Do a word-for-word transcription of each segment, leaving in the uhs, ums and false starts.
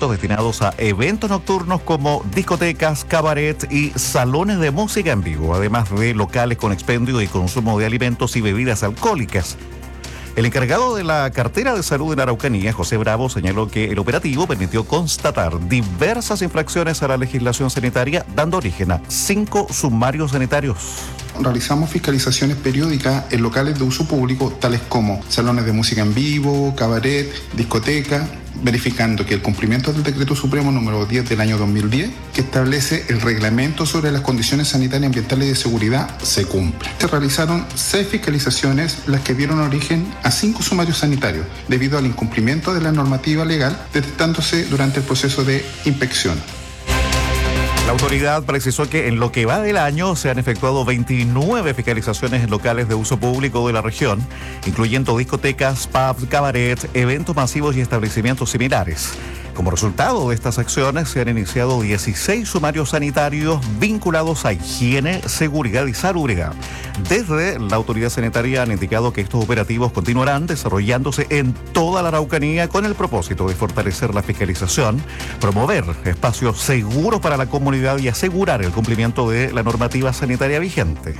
establecimientos destinados a eventos nocturnos como discotecas, cabaret y salones de música en vivo, además de locales con expendio y consumo de alimentos y bebidas alcohólicas. El encargado de la cartera de salud en Araucanía, José Bravo, señaló que el operativo permitió constatar diversas infracciones a la legislación sanitaria, dando origen a cinco sumarios sanitarios. Realizamos fiscalizaciones periódicas en locales de uso público, tales como salones de música en vivo, cabaret, discoteca, verificando que el cumplimiento del Decreto Supremo número diez del año dos mil diez, que establece el reglamento sobre las condiciones sanitarias, ambientales y de seguridad, se cumple. Se realizaron seis fiscalizaciones, las que dieron origen a cinco sumarios sanitarios, debido al incumplimiento de la normativa legal, detectándose durante el proceso de inspección. La autoridad precisó que en lo que va del año se han efectuado veintinueve fiscalizaciones en locales de uso público de la región, incluyendo discotecas, pubs, cabaret, eventos masivos y establecimientos similares. Como resultado de estas acciones, se han iniciado dieciséis sumarios sanitarios vinculados a higiene, seguridad y salubridad. Desde la autoridad sanitaria han indicado que estos operativos continuarán desarrollándose en toda la Araucanía con el propósito de fortalecer la fiscalización, promover espacios seguros para la comunidad y asegurar el cumplimiento de la normativa sanitaria vigente.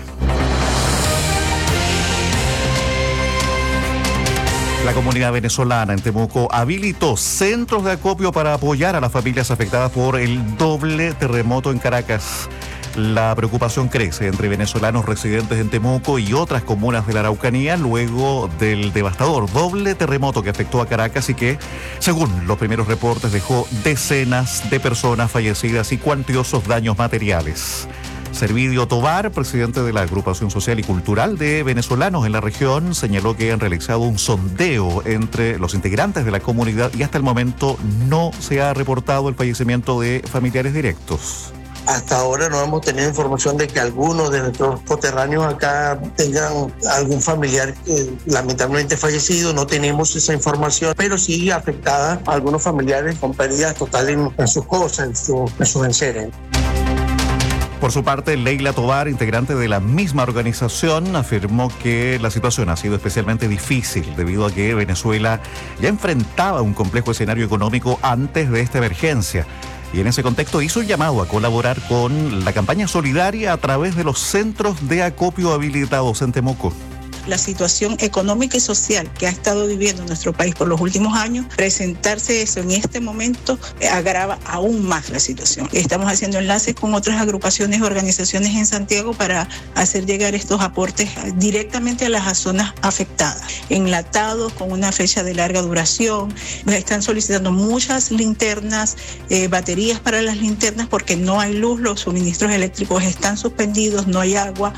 La comunidad venezolana en Temuco habilitó centros de acopio para apoyar a las familias afectadas por el doble terremoto en Caracas. La preocupación crece entre venezolanos residentes en Temuco y otras comunas de la Araucanía luego del devastador doble terremoto que afectó a Caracas y que, según los primeros reportes, dejó decenas de personas fallecidas y cuantiosos daños materiales. Servidio Tovar, presidente de la Agrupación Social y Cultural de Venezolanos en la región, señaló que han realizado un sondeo entre los integrantes de la comunidad y hasta el momento no se ha reportado el fallecimiento de familiares directos. Hasta ahora no hemos tenido información de que algunos de nuestros coterráneos acá tengan algún familiar que lamentablemente fallecido. No tenemos esa información, pero sí afectada a algunos familiares con pérdidas totales en, en sus cosas, en, su, en sus enseres. Por su parte, Leila Tovar, integrante de la misma organización, afirmó que la situación ha sido especialmente difícil debido a que Venezuela ya enfrentaba un complejo escenario económico antes de esta emergencia. Y en ese contexto hizo un llamado a colaborar con la campaña solidaria a través de los centros de acopio habilitados en Temuco. La situación económica y social que ha estado viviendo nuestro país por los últimos años, presentarse eso en este momento agrava aún más la situación. Estamos haciendo enlaces con otras agrupaciones y organizaciones en Santiago para hacer llegar estos aportes directamente a las zonas afectadas, enlatados con una fecha de larga duración. Nos están solicitando muchas linternas, eh, baterías para las linternas porque no hay luz, los suministros eléctricos están suspendidos, no hay agua.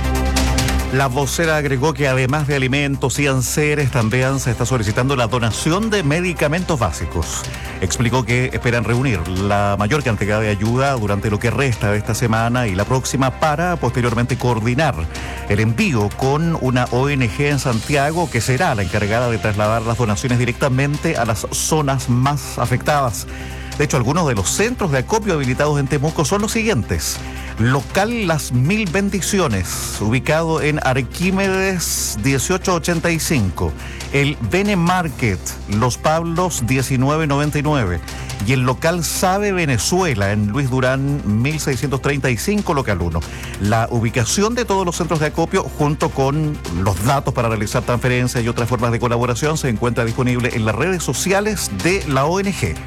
La vocera agregó que además de alimentos y enseres, también se está solicitando la donación de medicamentos básicos. Explicó que esperan reunir la mayor cantidad de ayuda durante lo que resta de esta semana y la próxima para posteriormente coordinar el envío con una O N G en Santiago que será la encargada de trasladar las donaciones directamente a las zonas más afectadas. De hecho, algunos de los centros de acopio habilitados en Temuco son los siguientes. Local Las Mil Bendiciones, ubicado en Arquímedes dieciocho ochenta y cinco. El Bene Market, Los Pablos diecinueve noventa y nueve. Y el local Sabe Venezuela, en Luis Durán mil seiscientos treinta y cinco, local uno. La ubicación de todos los centros de acopio, junto con los datos para realizar transferencias y otras formas de colaboración, se encuentra disponible en las redes sociales de la O N G.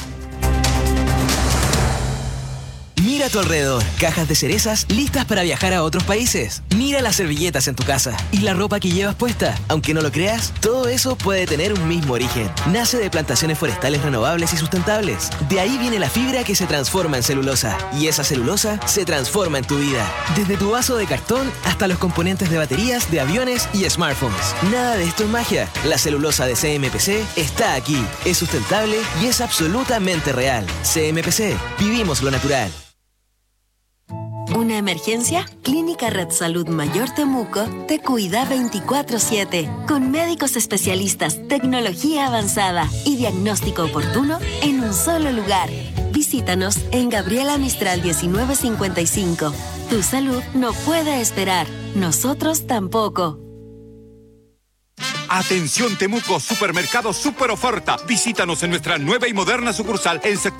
Mira a tu alrededor, cajas de cerezas listas para viajar a otros países. Mira las servilletas en tu casa y la ropa que llevas puesta. Aunque no lo creas, todo eso puede tener un mismo origen. Nace de plantaciones forestales renovables y sustentables. De ahí viene la fibra que se transforma en celulosa. Y esa celulosa se transforma en tu vida. Desde tu vaso de cartón hasta los componentes de baterías, de aviones y smartphones. Nada de esto es magia. La celulosa de C M P C está aquí. Es sustentable y es absolutamente real. C M P C. Vivimos lo natural. ¿Una emergencia? Clínica Red Salud Mayor Temuco te cuida veinticuatro siete, con médicos especialistas, tecnología avanzada y diagnóstico oportuno en un solo lugar. Visítanos en Gabriela Mistral diecinueve cincuenta y cinco. Tu salud no puede esperar, nosotros tampoco. Atención Temuco, supermercado super oferta. Visítanos en nuestra nueva y moderna sucursal en sector